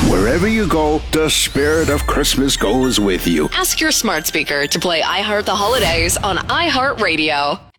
Wherever you go, the spirit of Christmas goes with you. Ask your smart speaker to play I Heart the Holidays on iHeartRadio.